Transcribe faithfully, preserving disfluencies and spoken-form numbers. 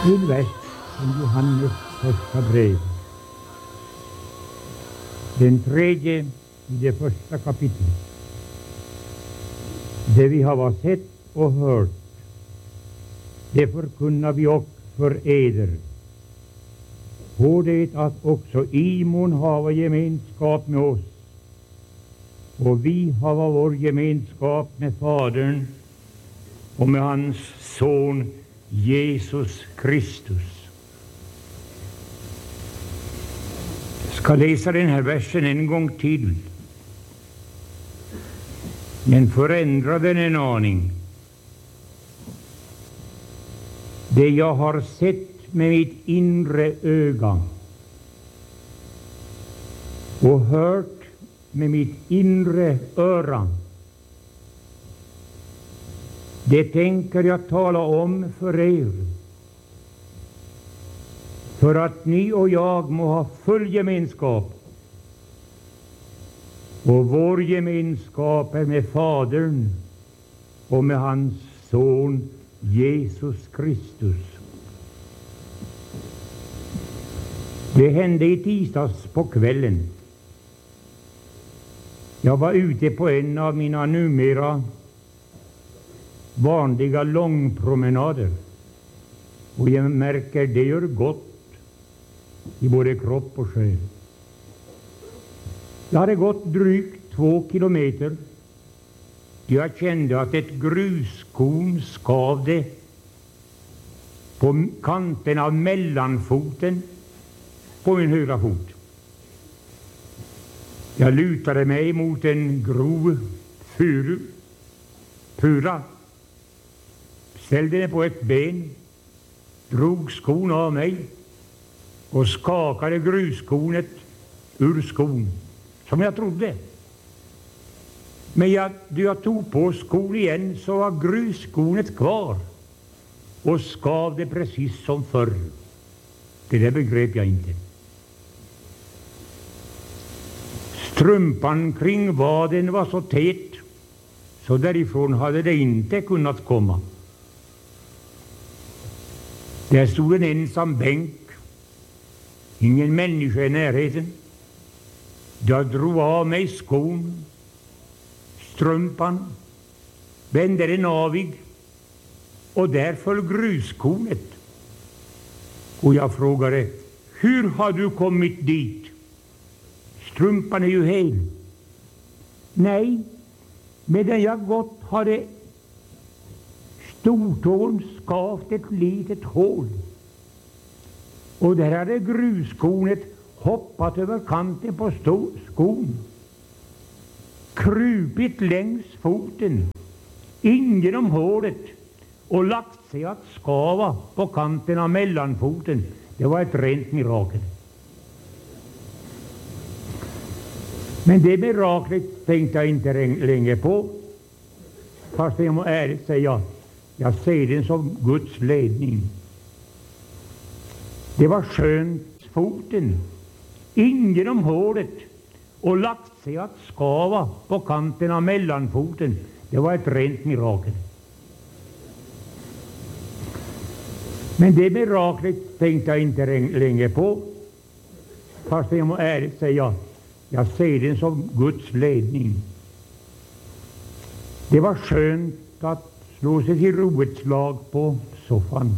En vers från Johannes första brev. Den tredje i det första kapitlet. Det vi har varit sett och hört, det förkunnar vi också för eder. På det att också imon hava gemenskap med oss, och vi hava vår gemenskap med Fadern och med hans son Jesus Kristus. Jag ska läsa den här versen en gång till. Den förändrade den en aning. Det jag har sett med mitt inre öga och hört med mitt inre öra, det tänker jag tala om för er, för att ni och jag må ha full gemenskap. Och vår gemenskap är med Fadern och med hans son Jesus Kristus. Det hände i tisdags på kvällen. Jag var ute på en av mina numera vanliga långpromenader, och jag märker det gör gott i både kropp och själ. Jag hade gått drygt två kilometer. Jag kände att ett gruskorn skavde på kanten av mellanfoten på min högra fot. Jag lutade mig mot en grov furu, pura, ställde mig på ett ben, drog skon av mig och skakade gruskornet ur skon, som jag trodde. Men jag, då jag tog på skon igen, så var gruskornet kvar och skavde precis som förr. Det där begrep jag inte. Strumpan kring vaden var så tät, så därifrån hade det inte kunnat komma. Där stod en ensam bänk, ingen människa i närheten. Jag drog av mig skon, strumpan, vände den avig, och där föll gruskornet. Och jag frågade: hur har du kommit dit? Strumpan är ju hel. Nej, medan jag gått hade stortån skavt ett litet hål, och där hade gruskornet hoppat över kanten på skon, krupit längs foten in genom hålet och lagt sig att skava på kanten av mellanfoten. Det var ett rent mirakel. Men det miraklet tänkte jag inte länge på, fast jag må ärligt säga, jag ser den som Guds ledning. Det var skönt foten in genom hålet och lagt sig att skava på kanten av mellanfoten. Det var ett rent mirakel. Men det miraklet tänkte jag inte länge på, fast jag må ärligt säga, jag ser den som Guds ledning. Det var skönt att slå sig till ro ett slag på soffan.